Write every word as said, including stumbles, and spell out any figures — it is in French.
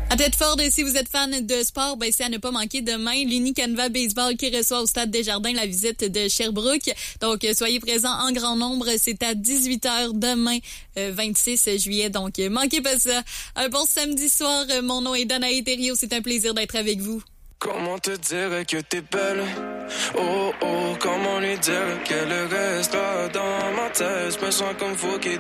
À Thetford, si vous êtes fan de sport, ben c'est à ne pas manquer demain. L'Uni Canva Baseball qui reçoit au Stade Desjardins la visite de Sherbrooke. Donc, soyez présents en grand nombre. C'est à dix-huit heures demain, euh, vingt-six juillet. Donc, manquez pas ça. Un bon samedi soir. Mon nom est Danae Thériault. C'est un plaisir d'être avec vous. Comment te dire que t'es belle? Oh, oh, comment lui dire qu'elle reste là dans ma tête? Je me sens comme fou qui